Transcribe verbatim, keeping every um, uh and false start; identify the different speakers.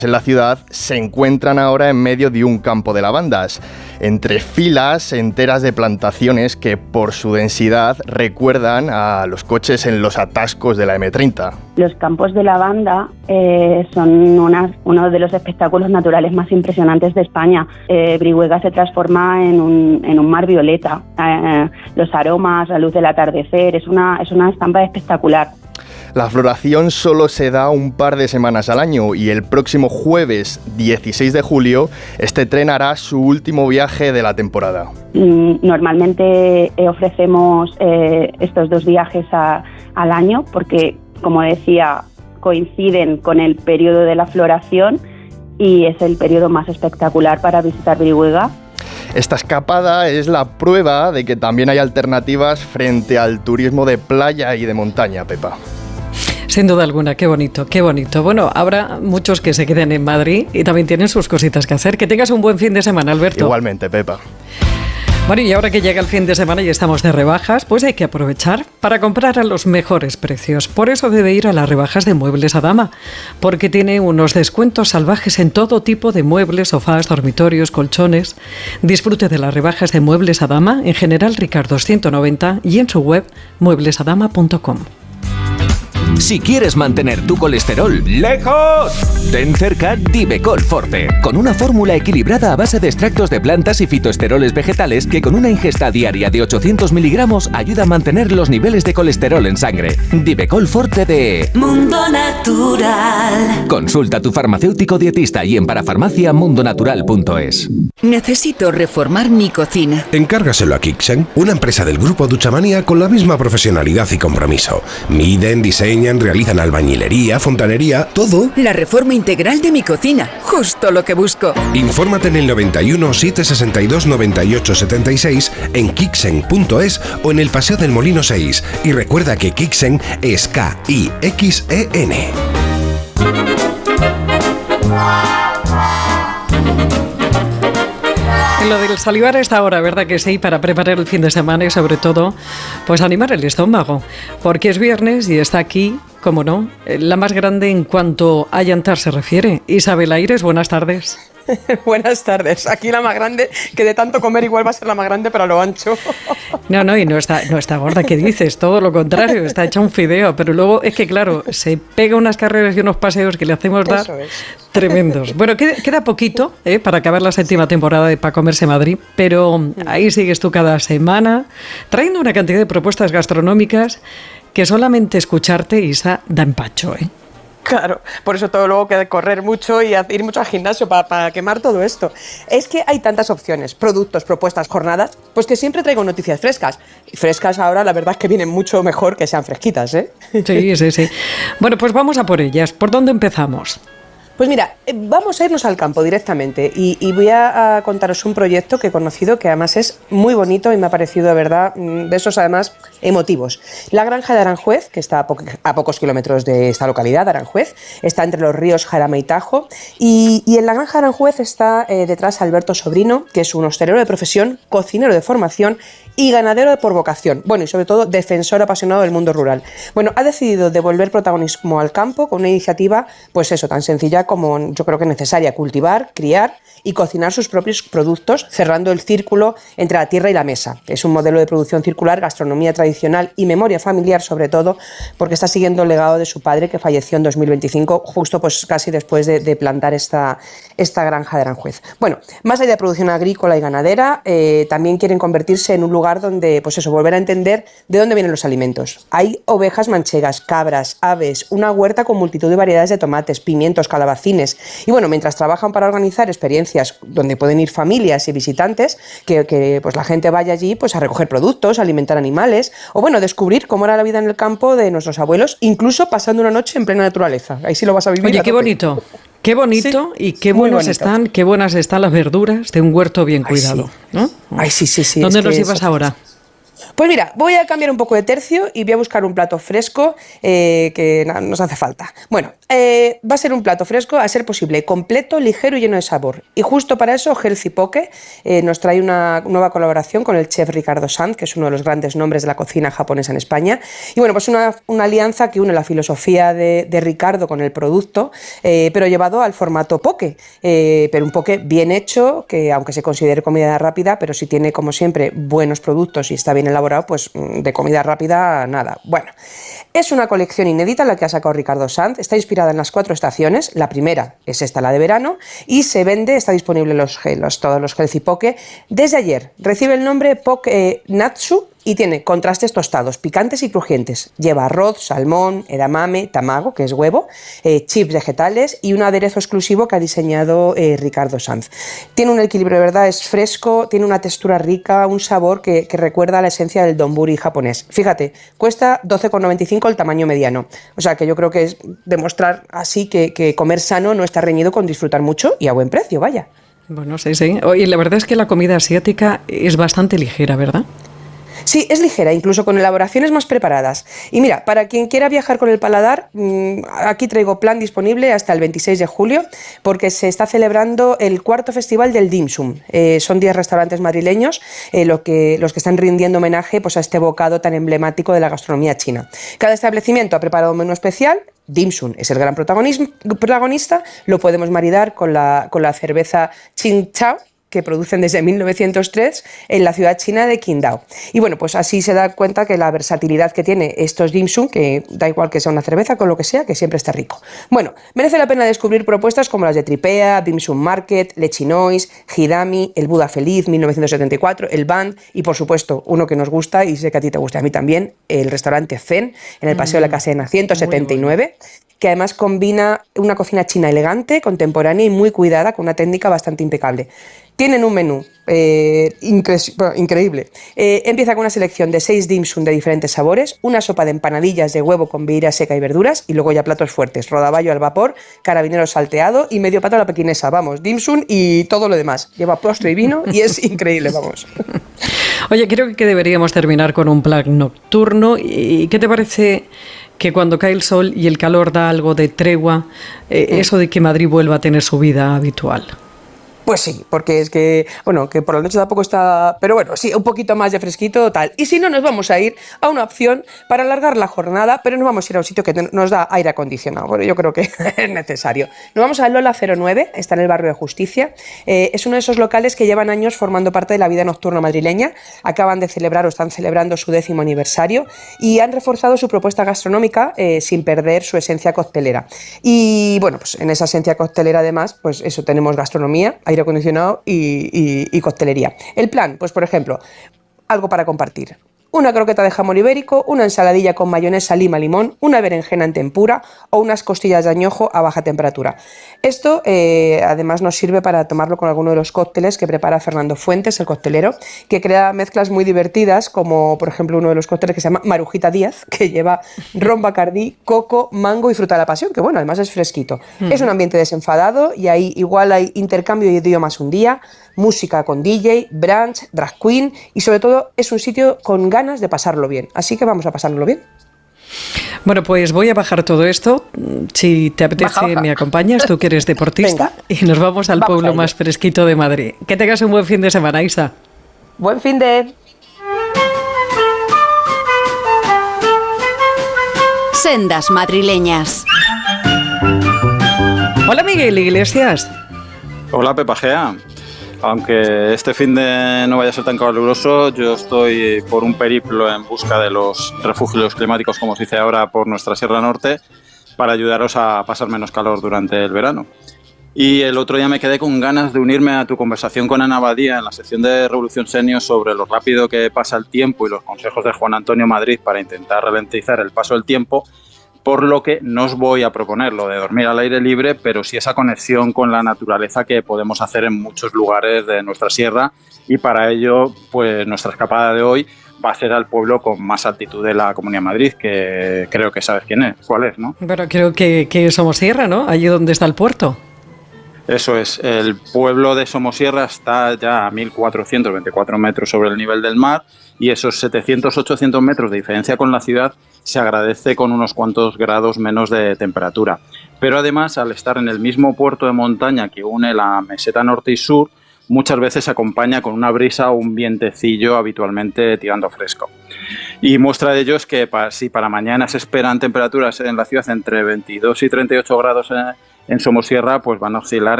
Speaker 1: en la ciudad se encuentran ahora en medio de un campo de lavandas, entre filas enteras de plantaciones que por su densidad recuerdan a los coches en los atascos de la eme treinta.
Speaker 2: Los campos de lavanda eh, son una, uno de los espectáculos naturales más impresionantes de España. Eh, Brihuega se transforma en un, en un mar violeta. Eh, los aromas, la luz del atardecer, es una, es una estampa espectacular.
Speaker 1: La floración solo se da un par de semanas al año y el próximo jueves dieciséis de julio este tren hará su último viaje de la temporada.
Speaker 2: Normalmente eh, ofrecemos eh, estos dos viajes a, al año porque, como decía, coinciden con el periodo de la floración y es el periodo más espectacular para visitar Brihuega.
Speaker 1: Esta escapada es la prueba de que también hay alternativas frente al turismo de playa y de montaña, Pepa.
Speaker 3: Sin duda alguna, qué bonito, qué bonito. Bueno, habrá muchos que se queden en Madrid y también tienen sus cositas que hacer. Que tengas un buen fin de semana, Alberto.
Speaker 1: Igualmente, Pepa.
Speaker 3: Bueno, y ahora que llega el fin de semana y estamos de rebajas, pues hay que aprovechar para comprar a los mejores precios. Por eso debe ir a las rebajas de Muebles Adama, porque tiene unos descuentos salvajes en todo tipo de muebles, sofás, dormitorios, colchones. Disfrute de las rebajas de Muebles Adama en General Ricardo ciento noventa y en su web muebles adama punto com.
Speaker 4: Si quieres mantener tu colesterol lejos, ten cerca Divecol Forte, con una fórmula equilibrada a base de extractos de plantas y fitoesteroles vegetales que con una ingesta diaria de ochocientos miligramos ayuda a mantener los niveles de colesterol en sangre. Divecol Forte de
Speaker 5: Mundo Natural.
Speaker 4: Consulta a tu farmacéutico dietista y en parafarmacia mundo natural punto es.
Speaker 5: Necesito reformar mi cocina.
Speaker 6: Encárgaselo a Kixen, una empresa del grupo Duchamania con la misma profesionalidad y compromiso. Miden, diseñan, realizan albañilería, fontanería, todo.
Speaker 5: La reforma integral de mi cocina, justo lo que busco.
Speaker 6: Infórmate en el noventa y uno, setecientos sesenta y dos, noventa y ocho setenta y seis, en kixen punto es o en el Paseo del Molino seis. Y recuerda que Kixen es K I X E N.
Speaker 3: Lo del salivar a esta hora, ¿verdad que sí? Para preparar el fin de semana y sobre todo, pues animar el estómago. Porque es viernes y está aquí, como no, la más grande en cuanto a llantar se refiere. Isabel Aires, buenas tardes.
Speaker 7: Buenas tardes. Aquí la más grande, que de tanto comer igual va a ser la más grande, pero a lo ancho.
Speaker 3: No, no, y no está, no está gorda, ¿qué dices? Todo lo contrario, está hecha un fideo. Pero luego es que, claro, se pega unas carreras y unos paseos que le hacemos dar tremendos. Bueno, queda, queda poquito ¿eh? para acabar la séptima temporada de Pa' Comerse Madrid, pero ahí sigues tú cada semana trayendo una cantidad de propuestas gastronómicas que solamente escucharte, Isa, da empacho, ¿eh?
Speaker 7: Claro, por eso todo luego queda correr mucho y ir mucho al gimnasio para, para quemar todo esto. Es que hay tantas opciones, productos, propuestas, jornadas, pues que siempre traigo noticias frescas. Y frescas ahora, la verdad es que vienen mucho mejor que sean fresquitas, ¿eh?
Speaker 3: Sí, sí, sí. Bueno, pues vamos a por ellas. ¿Por dónde empezamos?
Speaker 7: Pues mira, vamos a irnos al campo directamente y, y voy a, a contaros un proyecto que he conocido que además es muy bonito y me ha parecido de verdad de esos además emotivos. La granja de Aranjuez, que está a, po a pocos kilómetros de esta localidad, Aranjuez, está entre los ríos Jarama y Tajo y, y en la granja de Aranjuez está eh, detrás Alberto Sobrino, que es un hostelero de profesión, cocinero de formación y ganadero por vocación, bueno, y sobre todo defensor apasionado del mundo rural. Bueno, ha decidido devolver protagonismo al campo con una iniciativa, pues eso, tan sencilla como yo creo que necesaria: cultivar, criar y cocinar sus propios productos, cerrando el círculo entre la tierra y la mesa. Es un modelo de producción circular, gastronomía tradicional y memoria familiar, sobre todo porque está siguiendo el legado de su padre, que falleció en dos mil veinticinco, justo pues casi después de, de plantar esta, esta granja de Aranjuez. Bueno, más allá de producción agrícola y ganadera, eh, también quieren convertirse en un lugar donde, pues eso, volver a entender de dónde vienen los alimentos. Hay ovejas manchegas, cabras, aves, una huerta con multitud de variedades de tomates, pimientos, calabacines. Y bueno, mientras trabajan para organizar experiencias donde pueden ir familias y visitantes, que, que pues la gente vaya allí pues a recoger productos, a alimentar animales, o bueno, descubrir cómo era la vida en el campo de nuestros abuelos, incluso pasando una noche en plena naturaleza. Ahí sí lo vas a vivir.
Speaker 3: Oye, qué bonito. Qué bonito sí, y qué buenas están, qué buenas están las verduras de un huerto bien cuidado,
Speaker 7: Ay, sí.
Speaker 3: ¿no?
Speaker 7: Ay, sí, sí, sí.
Speaker 3: ¿Dónde nos llevas ahora?
Speaker 7: Pues mira, voy a cambiar un poco de tercio y voy a buscar un plato fresco eh, que na, nos hace falta. Bueno, eh, va a ser un plato fresco, a ser posible, completo, ligero y lleno de sabor. Y justo para eso, Healthy Poke eh, nos trae una nueva colaboración con el chef Ricardo Sanz, que es uno de los grandes nombres de la cocina japonesa en España. Y bueno, pues una, una alianza que une la filosofía de, de Ricardo con el producto, eh, pero llevado al formato poke. Eh, pero un poke bien hecho, que aunque se considere comida rápida, pero si tiene, como siempre, buenos productos y está bien elaborado, pues de comida rápida, nada. Bueno, es una colección inédita la que ha sacado Ricardo Sanz, está inspirada en las cuatro estaciones, la primera es esta, la de verano, y se vende, está disponible en los, los, todos los Healthy Poke. Desde ayer recibe el nombre Poke eh, Natsu, y tiene contrastes tostados, picantes y crujientes. Lleva arroz, salmón, edamame, tamago, que es huevo, eh, chips vegetales y un aderezo exclusivo que ha diseñado eh, Ricardo Sanz. Tiene un equilibrio, de verdad, es fresco, tiene una textura rica, un sabor que, que recuerda a la esencia del donburi japonés. Fíjate, cuesta doce con noventa y cinco el tamaño mediano. O sea que yo creo que es demostrar así que, que comer sano no está reñido con disfrutar mucho y a buen precio, vaya.
Speaker 3: Bueno, sí, sí. Oye, la verdad es que la comida asiática es bastante ligera, ¿verdad?
Speaker 7: Sí, es ligera, incluso con elaboraciones más preparadas. Y mira, para quien quiera viajar con el paladar, aquí traigo plan disponible hasta el veintiséis de julio, porque se está celebrando el cuarto festival del Dim Sum. Eh, son diez restaurantes madrileños eh, lo que, los que están rindiendo homenaje pues, a este bocado tan emblemático de la gastronomía china. Cada establecimiento ha preparado un menú especial. Dim Sum es el gran protagonista, lo podemos maridar con la, con la cerveza Qingdao, que producen desde mil novecientos tres en la ciudad china de Qingdao. Y bueno, pues así se da cuenta que la versatilidad que tiene estos dim sum, que da igual que sea una cerveza, con lo que sea, que siempre está rico. Bueno, merece la pena descubrir propuestas como las de Tripea, Dim Sum Market, Lechinois, Hidami, el Buda Feliz, mil novecientos setenta y cuatro, el Band y, por supuesto, uno que nos gusta y sé que a ti te gusta, a mí también, el restaurante Zen, en el Paseo mm, de la Casena ciento setenta y nueve, bueno, que además combina una cocina china elegante, contemporánea y muy cuidada, con una técnica bastante impecable. Tienen un menú eh, incre- bueno, increíble. Eh, empieza con una selección de seis dim sum de diferentes sabores, una sopa de empanadillas de huevo con vieira seca y verduras, y luego ya platos fuertes, rodaballo al vapor, carabinero salteado y medio pato a la pequinesa. Vamos, dim sum y todo lo demás. Lleva postre y vino y es increíble, vamos.
Speaker 3: Oye, creo que deberíamos terminar con un plan nocturno. ¿Y qué te parece que cuando cae el sol y el calor da algo de tregua, eh, mm. eso de que Madrid vuelva a tener su vida habitual?
Speaker 7: Pues sí, porque es que, bueno, que por la noche tampoco está, pero bueno, sí, un poquito más de fresquito, tal. Y si no, nos vamos a ir a una opción para alargar la jornada, pero nos vamos a ir a un sitio que nos da aire acondicionado. Bueno, yo creo que es necesario. Nos vamos a Lola cero nueve, está en el barrio de Justicia. Eh, es uno de esos locales que llevan años formando parte de la vida nocturna madrileña. Acaban de celebrar o están celebrando su décimo aniversario y han reforzado su propuesta gastronómica eh, sin perder su esencia coctelera. Y bueno, pues en esa esencia coctelera además, pues eso, tenemos gastronomía, aire acondicionado y, y, y coctelería. El plan, pues por ejemplo, algo para compartir. Una croqueta de jamón ibérico, una ensaladilla con mayonesa, lima, limón, una berenjena en tempura o unas costillas de añojo a baja temperatura. Esto eh, además nos sirve para tomarlo con alguno de los cócteles que prepara Fernando Fuentes, el coctelero, que crea mezclas muy divertidas, como por ejemplo uno de los cócteles que se llama Marujita Díaz, que lleva ron bacardí, coco, mango y fruta de la pasión, que bueno, además es fresquito. Mm. Es un ambiente desenfadado y ahí igual hay intercambio de idiomas un día, música con D J, brunch, drag queen y sobre todo es un sitio con ganas de pasarlo bien. Así que vamos a pasárnoslo bien.
Speaker 3: Bueno, pues voy a bajar todo esto. Si te apetece, baja, baja. me acompañas, tú que eres deportista. Venga. Y nos vamos al vamos pueblo más fresquito de Madrid. Que tengas un buen fin de semana, Isa.
Speaker 7: Buen fin de...
Speaker 8: Sendas madrileñas.
Speaker 3: Hola, Miguel Iglesias.
Speaker 9: Hola, Pepa Gea. Aunque este fin de no vaya a ser tan caluroso, yo estoy por un periplo en busca de los refugios climáticos, como se dice ahora, por nuestra Sierra Norte, para ayudaros a pasar menos calor durante el verano. Y el otro día me quedé con ganas de unirme a tu conversación con Ana Badía en la sección de Revolución Senior sobre lo rápido que pasa el tiempo y los consejos de Juan Antonio Madrid para intentar ralentizar el paso del tiempo, por lo que no os voy a proponer lo de dormir al aire libre, pero sí esa conexión con la naturaleza que podemos hacer en muchos lugares de nuestra sierra, y para ello, pues nuestra escapada de hoy va a ser al pueblo con más altitud de la Comunidad de Madrid, que creo que sabes quién es, cuál es, ¿no?
Speaker 3: Pero creo que, que somos sierra, ¿no? Allí donde está el puerto.
Speaker 9: Eso es, el pueblo de Somosierra está ya a mil cuatrocientos veinticuatro metros sobre el nivel del mar y esos setecientos a ochocientos metros de diferencia con la ciudad se agradece con unos cuantos grados menos de temperatura. Pero además, al estar en el mismo puerto de montaña que une la meseta norte y sur, muchas veces se acompaña con una brisa o un vientecillo habitualmente tirando fresco. Y muestra de ello es que para, si para mañana se esperan temperaturas en la ciudad entre veintidós y treinta y ocho grados en, en Somosierra, pues van a oscilar